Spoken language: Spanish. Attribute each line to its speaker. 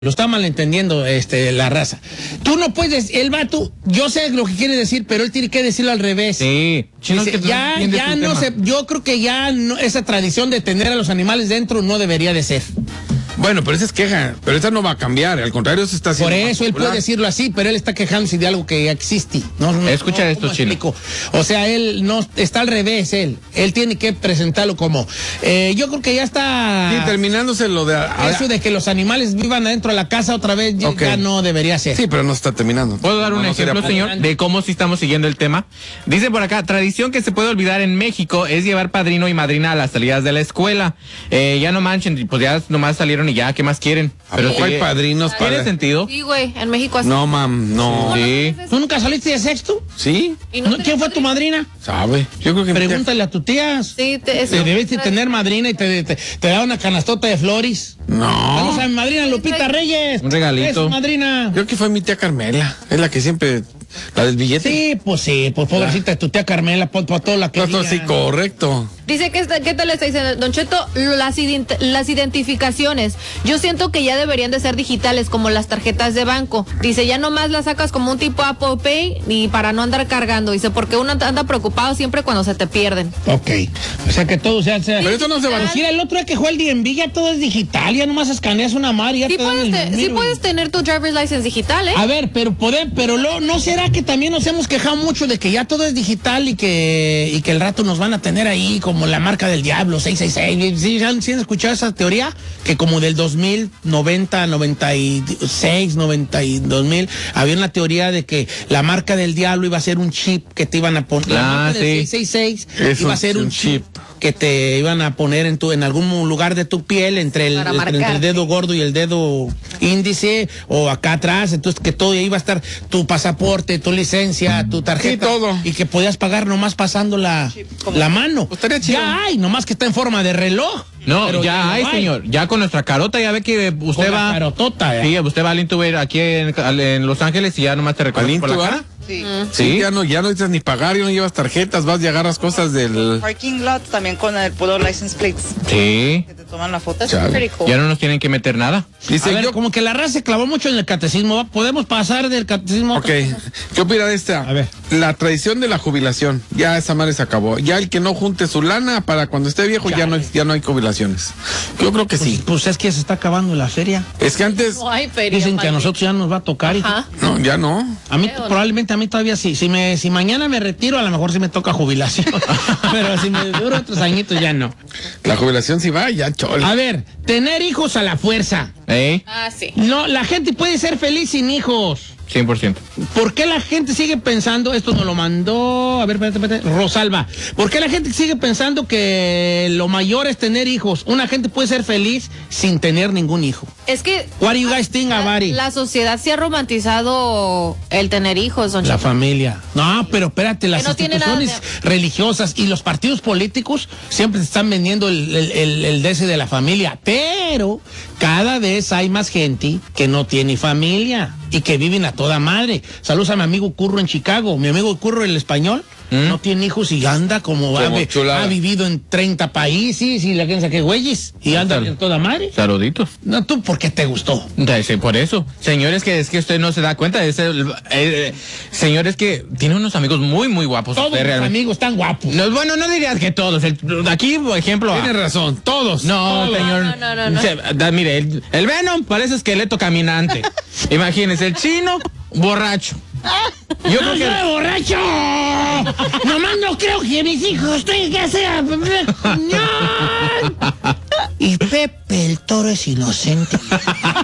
Speaker 1: Lo está malentendiendo la raza. Tú no puedes, el vato, yo sé lo que quiere decir, pero él tiene que decirlo al revés.
Speaker 2: Sí.
Speaker 1: Dice, ya no sé, yo creo que ya no, esa tradición de tener a los animales dentro no debería de ser.
Speaker 3: Bueno, pero esa es queja, pero esa no va a cambiar, al contrario, eso está haciendo.
Speaker 1: Por eso él puede decirlo así, pero él está quejándose de algo que ya existe.
Speaker 2: Escucha esto, Chino.
Speaker 1: O sea, él no está al revés, él tiene que presentarlo como, yo creo que ya está.
Speaker 3: Sí, terminándose lo de.
Speaker 1: Eso de que los animales vivan adentro de la casa otra vez ya no debería ser.
Speaker 3: Sí, pero no está terminando.
Speaker 2: ¿Puedo dar un ejemplo, señor, de cómo sí estamos siguiendo el tema? Dice por acá, tradición que se puede olvidar en México es llevar padrino y madrina a las salidas de la escuela. Ya no manchen, pues ya nomás salieron y ya, ¿qué más quieren?
Speaker 3: Pero hay padrinos para...
Speaker 2: ¿Tiene sentido?
Speaker 4: Sí, güey, en México así.
Speaker 3: No, mam, no.
Speaker 2: Sí.
Speaker 1: ¿Tú nunca saliste de sexto?
Speaker 3: ¿Sí?
Speaker 1: ¿Quién fue tu madrina?
Speaker 3: ¿Sabe? Yo creo que...
Speaker 1: Pregúntale a tus tías.
Speaker 4: Sí,
Speaker 1: Te debiste tener madrina y te da una canastota de flores.
Speaker 3: No.
Speaker 1: Vamos a mi madrina Lupita Reyes.
Speaker 2: Un regalito.
Speaker 1: Es su madrina.
Speaker 3: Creo que fue mi tía Carmela. Es la que siempre... La del billete.
Speaker 1: Sí, pues pobrecita de tu tía Carmela, por todo la que
Speaker 3: Sí, correcto.
Speaker 4: Dice que ¿qué tal le está diciendo? Don Cheto, las identificaciones, yo siento que ya deberían de ser digitales, como las tarjetas de banco. Dice, ya nomás las sacas como un tipo Apple Pay y para no andar cargando. Dice, porque uno anda preocupado siempre cuando se te pierden.
Speaker 1: Ok, o sea que todo se hace.
Speaker 3: Pero eso no se va a
Speaker 1: decir. El otro es que juega el DMV, ya todo es digital, ya nomás escaneas una mar y ya
Speaker 4: Sí,
Speaker 1: te dan el número.
Speaker 4: puedes tener tu driver's license digital, ¿eh?
Speaker 1: A ver, pero ¿no será que también nos hemos quejado mucho de que ya todo es digital y que el rato nos van a tener ahí como la marca del diablo, 666? ¿Sí han escuchado esa teoría? Que como del 2000, 90, 96, 2000, había una teoría de que la marca del diablo iba a ser un chip que te iban a poner. La marca del 666 iba a ser un chip que te iban a poner en algún lugar de tu piel, entre el dedo gordo y el dedo índice, o acá atrás, entonces que todo iba a estar, tu pasaporte, tu licencia, tu tarjeta,
Speaker 3: todo.
Speaker 1: Y que podías pagar nomás pasando la mano. Ya hay, nomás que está en forma de reloj.
Speaker 2: No,
Speaker 1: pero
Speaker 2: ya hay, señor. Ya con nuestra carota, ya ve que usted
Speaker 1: con
Speaker 2: va...
Speaker 1: la carotota,
Speaker 2: Sí, usted va al Intuber aquí en Los Ángeles y ya nomás te reconoce por la cara.
Speaker 5: Sí.
Speaker 3: Sí, ya no necesitas ni pagar, ya no llevas tarjetas, vas y agarras cosas del...
Speaker 5: Parking lot también con el puro license plates.
Speaker 2: Sí.
Speaker 5: Que te toman la foto. Es
Speaker 3: Chale.
Speaker 5: pretty cool.
Speaker 2: Ya no nos tienen que meter nada.
Speaker 3: Dice,
Speaker 1: a ver, como que la raza se clavó mucho en el catecismo. ¿Va? ¿Podemos pasar del catecismo?
Speaker 3: Ok, ¿qué opina de esta?
Speaker 1: A ver.
Speaker 3: La tradición de la jubilación, ya esa madre se acabó. Ya el que no junte su lana para cuando esté viejo ya no hay jubilaciones. Yo creo que sí.
Speaker 1: Pues es que se está acabando la feria.
Speaker 3: Es que antes...
Speaker 4: No hay feria,
Speaker 1: Dicen que a
Speaker 4: maldito.
Speaker 1: nosotros ya nos va a tocar.
Speaker 4: Ajá.
Speaker 3: No, ya no.
Speaker 1: A mí, probablemente a mí todavía sí. Si mañana me retiro, a lo mejor sí me toca jubilación. Pero si me duro otros añitos, ya no.
Speaker 3: La jubilación sí va, ya chole.
Speaker 1: A ver, tener hijos a la fuerza.
Speaker 4: Ah, sí.
Speaker 1: No, la gente puede ser feliz sin hijos.
Speaker 2: 100%.
Speaker 1: ¿Por qué la gente sigue pensando, esto nos lo mandó, a ver, espérate, Rosalba, ¿por qué la gente sigue pensando que lo mayor es tener hijos? Una gente puede ser feliz sin tener ningún hijo.
Speaker 4: Es que
Speaker 1: What do you guys think about it?
Speaker 4: la sociedad se ha romantizado el tener hijos, don
Speaker 1: La
Speaker 4: Cheto.
Speaker 1: familia. No, pero espérate, las
Speaker 4: no tiene nada
Speaker 1: instituciones religiosas y los partidos políticos siempre te están vendiendo el DC de la familia, pero cada vez hay más gente que no tiene familia y que viven a toda madre. Saludos a mi amigo Curro en Chicago. Mi amigo Curro, el español, no tiene hijos y anda como ha vivido en 30 países y la gente que güeyes y anda en toda madre.
Speaker 2: Saluditos.
Speaker 1: No, tú, ¿por qué te gustó?
Speaker 2: Sí, por eso. Señores, que es que usted no se da cuenta. Señores, que tiene unos amigos muy, muy guapos.
Speaker 1: Todos
Speaker 2: usted
Speaker 1: mis
Speaker 2: realmente.
Speaker 1: amigos están guapos.
Speaker 2: No, bueno, no dirías que todos. Aquí, por ejemplo.
Speaker 3: Tienes razón, todos.
Speaker 2: No,
Speaker 3: todos.
Speaker 2: señor.
Speaker 4: No.
Speaker 2: Mire, el Venom parece esqueleto caminante. Imagínese, el chino, borracho. Yo creo que...
Speaker 1: ¡Soy borracho! Nomás no creo que mis hijos tengan que hacer... Y Pepe el Toro es inocente.